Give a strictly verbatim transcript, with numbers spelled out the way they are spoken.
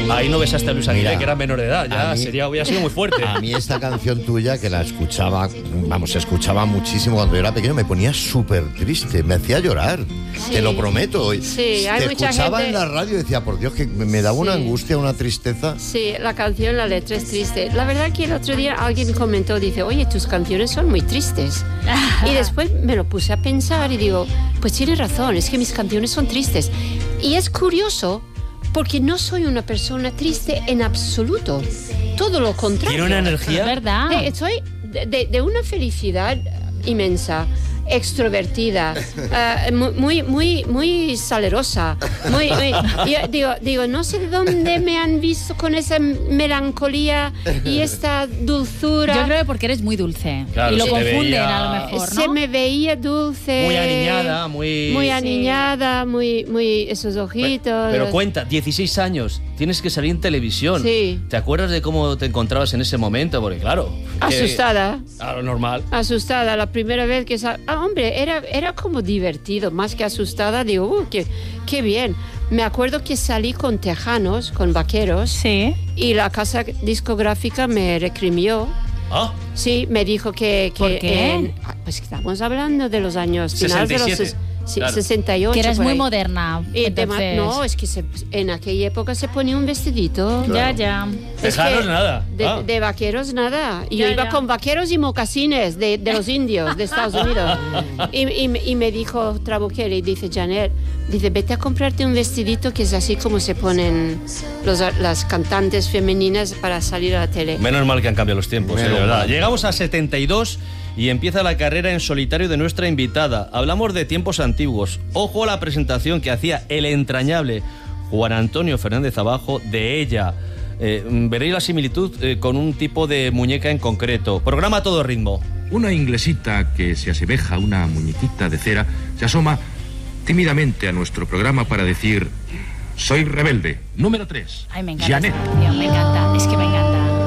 ahí no besaste a Luis Aguilé, que era menor de edad, ya mí, sería, hubiera sido muy fuerte. A mí esta canción tuya, que la escuchaba, vamos, escuchaba muchísimo cuando yo era pequeño, me ponía súper triste, me hacía llorar, sí. Te lo prometo. Sí, hay Te mucha escuchaba gente... en la radio y decía, por Dios, que me daba una sí. angustia, una tristeza. Sí, la canción, la letra es triste. La verdad que el otro día alguien comentó, dice, oye, tus canciones son muy tristes. Y después me lo puse a pensar y digo, pues tiene razón, es que mis canciones son tristes. Y es curioso, porque no soy una persona triste en absoluto. Todo lo contrario. ¿Tiene una energía? ¿Verdad? Eh, soy de, de, de una felicidad inmensa, extrovertida, uh, muy, muy, muy salerosa. Muy, muy, yo digo, digo, no sé de dónde me han visto con esa melancolía y esta dulzura. Yo creo que porque eres muy dulce. Claro, y lo confunden veía... a lo mejor, ¿no? Se me veía dulce. Muy aniñada, muy... Muy aniñada, sí. muy, muy... esos ojitos. Pero, pero cuenta, dieciséis años, tienes que salir en televisión. Sí. ¿Te acuerdas de cómo te encontrabas en ese momento? Porque claro... Asustada. Que, claro, normal. Asustada. La primera vez que... Sal... Ah, hombre, era, era como divertido, más que asustada. Digo, uh, qué, qué bien. Me acuerdo que salí con Tejanos, con Vaqueros. Sí. Y la casa discográfica me recrimió. ¿Ah? Sí, me dijo que... que ¿Por qué? En, pues estamos hablando de los años... sesenta y siete. De los, sí, claro. sesenta y ocho. Que eres muy ahí. moderna. Y entonces... tema, no, es que se, en aquella época se ponía un vestidito. Claro. Ya, ya. Tejanos nada. De, ah. de vaqueros nada. Y ya, yo iba ya. con vaqueros y mocasines de, de los indios de Estados Unidos. y, y, y me dijo Trabuquer y dice, Janet, dice, vete a comprarte un vestidito que es así como se ponen los, las cantantes femeninas para salir a la tele. Menos mal que han cambiado los tiempos, eh, de verdad. Llegamos a setenta y dos y empieza la carrera en solitario de nuestra invitada. Hablamos de tiempos antiguos. Ojo a la presentación que hacía el entrañable Juan Antonio Fernández Abajo de ella. Eh, veréis la similitud eh, con un tipo de muñeca en concreto. Programa a todo ritmo. Una inglesita que se asemeja a una muñequita de cera se asoma tímidamente a nuestro programa para decir: soy rebelde. Número tres. Ay, me encanta Janet. esta canción, me encanta, es que me encanta.